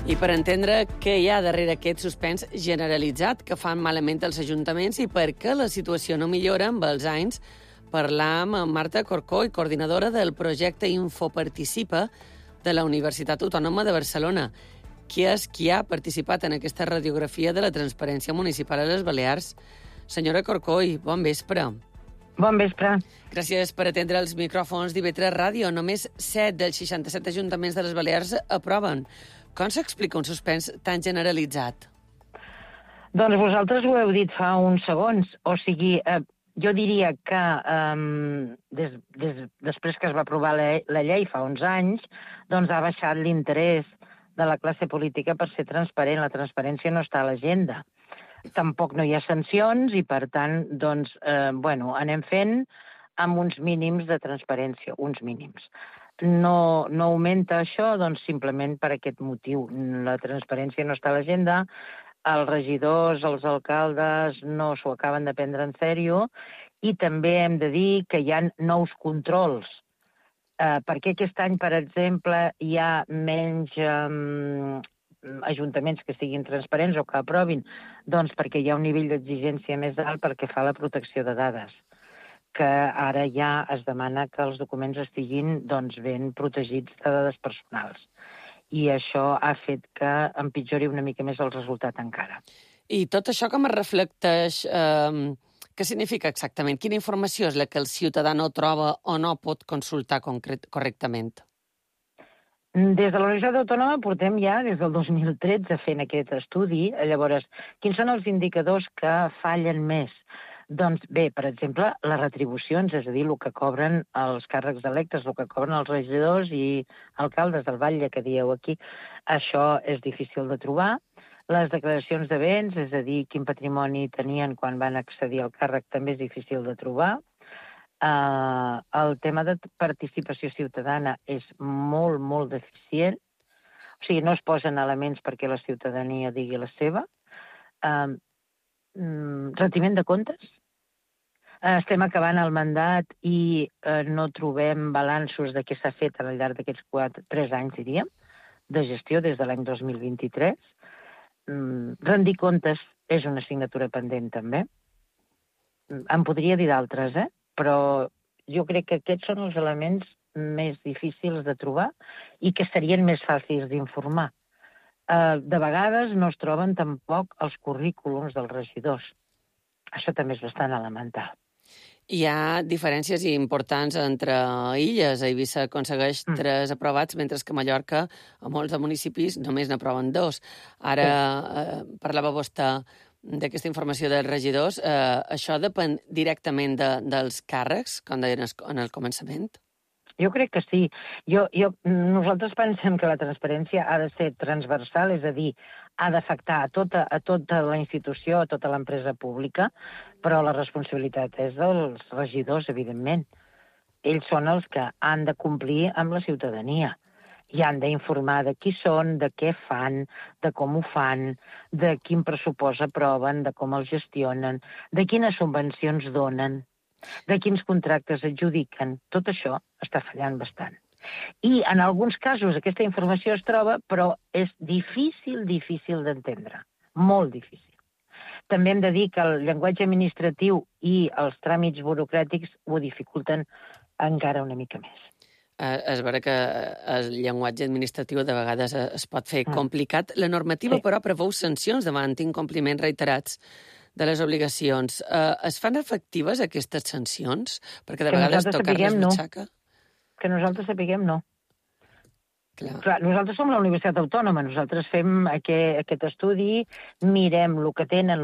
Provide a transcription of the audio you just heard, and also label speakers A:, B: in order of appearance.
A: I per entendre què hi ha darrere aquest suspens generalitzat que fan malament els ajuntaments i per què la situació no millora amb els anys, parlar amb Marta Corcoy, coordinadora del projecte Infoparticipa de la Universitat Autònoma de Barcelona. Qui és qui ha participat en aquesta radiografia de la transparència municipal a les Balears? Senyora Corcoy, bon vespre.
B: Bon vespre.
A: Gràcies per atendre els micròfons d'IV3 Ràdio. Només 7 dels 67 ajuntaments de les Balears aproven. Com s'explica un suspens tan generalitzat?
B: Doncs vosaltres ho heu dit fa uns segons. O sigui, jo diria que després que es va aprovar la llei fa uns anys, doncs ha baixat l'interès de la classe política per ser transparent. La transparència no està a l'agenda. Tampoc no hi ha sancions i, per tant, doncs, anem fent amb uns mínims de transparència, uns mínims. No augmenta això, doncs, simplement per aquest motiu. La transparència no està a l'agenda, els regidors, els alcaldes no s'ho acaben de prendre en sèrio i també hem de dir que hi ha nous controls. Perquè aquest any, per exemple, hi ha menys ajuntaments que siguin transparents o que aprovin? Doncs perquè hi ha un nivell d'exigència més alt perquè fa la protecció de dades, que ara ja es demana que els documents estiguin ben protegits de dades personals. I això ha fet que empitjori una mica més el resultat encara.
A: I tot això com es reflecteix? Què significa exactament? Quina informació és la que el ciutadà no troba o no pot consultar correctament?
B: Des de la Universitat Autònoma portem ja des del 2013 fent aquest estudi. Llavors, quins són els indicadors que fallen més? Doncs bé, per exemple, les retribucions, és a dir, el que cobren els càrrecs electes, el que cobren els regidors i alcaldes del Batlle, que dieu aquí, això és difícil de trobar. Les declaracions de béns, és a dir, quin patrimoni tenien quan van accedir al càrrec, també és difícil de trobar. El tema de participació ciutadana és molt, molt deficient. O sigui, no es posen elements perquè la ciutadania digui la seva. Retiment de comptes. Estem acabant el mandat i no trobem balanços de què s'ha fet al llarg d'aquests 3 anys, diríem, de gestió des de l'any 2023. Rendir comptes és una assignatura pendent, també. En podria dir d'altres, però jo crec que aquests són els elements més difícils de trobar i que serien més fàcils d'informar. De vegades no es troben tampoc els currículums dels regidors. Això també és bastant elemental.
A: Hi ha diferències importants entre illes. A Eivissa aconsegueix 3 aprovats, mentre que a Mallorca, a molts de municipis, només n'aproven 2. Ara parlava vostè d'aquesta informació dels regidors. Això depèn directament dels càrrecs, com deien en el començament?
B: Jo crec que sí. Nosaltres pensem que la transparència ha de ser transversal, és a dir, ha d'afectar a tota la institució, a tota l'empresa pública, però la responsabilitat és dels regidors, evidentment. Ells són els que han de complir amb la ciutadania i han d'informar de qui són, de què fan, de com ho fan, de quin pressupost aproven, de com el gestionen, de quines subvencions donen, de quins contractes adjudiquen. Tot això està fallant bastant. I en alguns casos aquesta informació es troba, però és difícil d'entendre. Molt difícil. També hem de dir que el llenguatge administratiu i els tràmits burocràtics ho dificulten encara una mica més.
A: És vera que el llenguatge administratiu de vegades es pot fer complicat. La normativa, però, preveu sancions davant incompliments reiterats de les obligacions. Es fan efectives aquestes sancions? Perquè de vegades tocar-les butxaca?
B: Que nosaltres sapiguem, no. Clar, nosaltres som la Universitat Autònoma, nosaltres fem aquest estudi, mirem el que tenen,